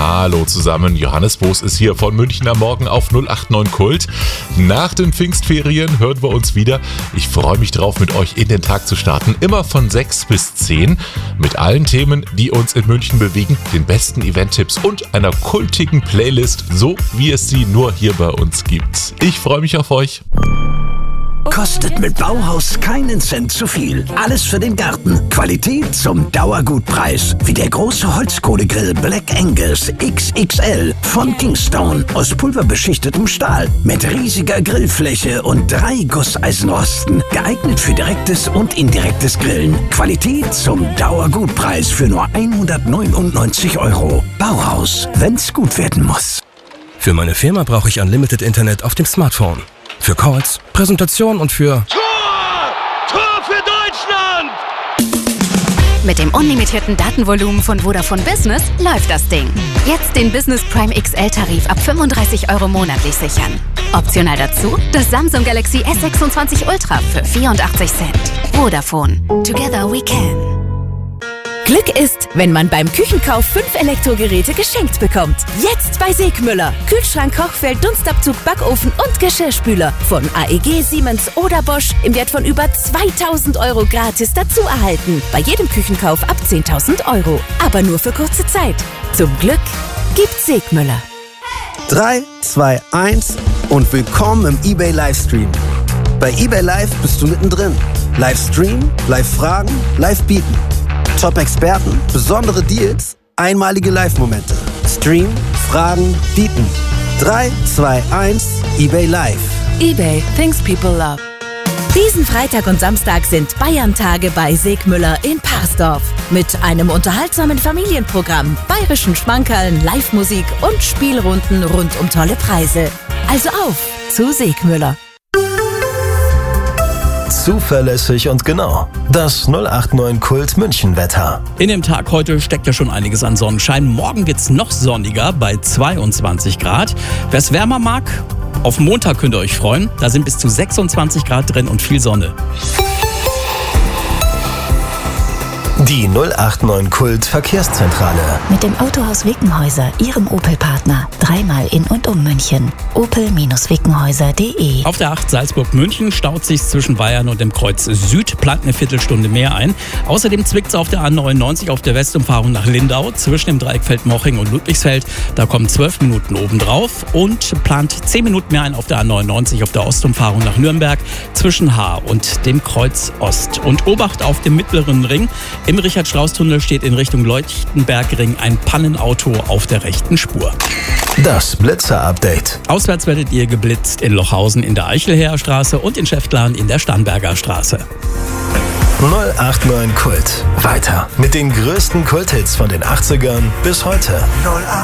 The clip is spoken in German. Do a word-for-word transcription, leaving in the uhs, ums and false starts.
Hallo zusammen, Johannes Boos ist hier von München am Morgen auf null acht neun Kult. Nach den Pfingstferien hören wir uns wieder. Ich freue mich drauf, mit euch in den Tag zu starten. Immer von sechs bis zehn mit allen Themen, die uns in München bewegen, den besten Event-Tipps und einer kultigen Playlist, so wie es sie nur hier bei uns gibt. Ich freue mich auf euch. Kostet mit Bauhaus keinen Cent zu viel. Alles für den Garten. Qualität zum Dauergutpreis. Wie der große Holzkohlegrill Black Angus X X L von Kingstone aus pulverbeschichtetem Stahl. Mit riesiger Grillfläche und drei Gusseisenrosten. Geeignet für direktes und indirektes Grillen. Qualität zum Dauergutpreis für nur hundertneunundneunzig Euro. Bauhaus, wenn's gut werden muss. Für meine Firma brauche ich Unlimited Internet auf dem Smartphone. Für Calls, Präsentation und für... Tor! Tor für Deutschland! Mit dem unlimitierten Datenvolumen von Vodafone Business läuft das Ding. Jetzt den Business Prime X L-Tarif ab fünfunddreißig Euro monatlich sichern. Optional dazu das Samsung Galaxy S sechsundzwanzig Ultra für vierundachtzig Cent. Vodafone. Together we can. Glück ist, wenn man beim Küchenkauf fünf Elektrogeräte geschenkt bekommt. Jetzt bei Segmüller. Kühlschrank, Kochfeld, Dunstabzug, Backofen und Geschirrspüler. Von A E G, Siemens oder Bosch im Wert von über zweitausend Euro gratis dazu erhalten. Bei jedem Küchenkauf ab zehntausend Euro. Aber nur für kurze Zeit. Zum Glück gibt's Segmüller. drei, zwei, eins und willkommen im eBay Livestream. Bei eBay Live bist du mittendrin. Livestream, Live-Fragen, Live-Bieten. Top-Experten, besondere Deals, einmalige Live-Momente. Stream, Fragen, bieten. drei, zwei, eins, eBay Live. eBay, things people love. Diesen Freitag und Samstag sind Bayern-Tage bei Segmüller in Parsdorf. Mit einem unterhaltsamen Familienprogramm, bayerischen Schmankerln, Live-Musik und Spielrunden rund um tolle Preise. Also auf zu Segmüller. Zuverlässig und genau. Das null acht neun Kult München Wetter. In dem Tag heute steckt ja schon einiges an Sonnenschein. Morgen wird's noch sonniger bei zweiundzwanzig Grad. Wer es wärmer mag, auf Montag könnt ihr euch freuen. Da sind bis zu sechsundzwanzig Grad drin und viel Sonne. Die null acht neun Kult Verkehrszentrale. Mit dem Autohaus Wickenhäuser, Ihrem Opel-Partner. Dreimal in und um München. opel Wickenhäuser punkt de. Auf der acht Salzburg-München staut sich zwischen Bayern und dem Kreuz Süd. Plant eine Viertelstunde mehr ein. Außerdem zwickt es auf der A neunundneunzig auf der Westumfahrung nach Lindau. Zwischen dem Dreieck Feldmoching und Ludwigsfeld. Da kommen zwölf Minuten obendrauf. Und plant zehn Minuten mehr ein auf der A neunundneunzig auf der Ostumfahrung nach Nürnberg. Zwischen Haar und dem Kreuz Ost. Und Obacht auf dem mittleren Ring. Im Richard-Strauß-Tunnel steht in Richtung Leuchtenbergring ein Pannenauto auf der rechten Spur. Das Blitzer-Update. Auswärts werdet ihr geblitzt in Lochhausen in der Eichelheer Straße und in Schäftlarn in der Starnberger Straße. null acht neun Kult. Weiter mit den größten Kulthits von den achtzigern bis heute. null acht